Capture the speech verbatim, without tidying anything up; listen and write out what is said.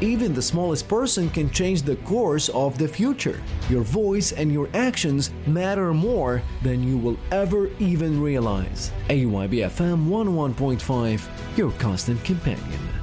Even the smallest person can change the course of the future. Your voice and your actions matter more than you will ever even realize. A Y B F M one oh one point five, your constant companion.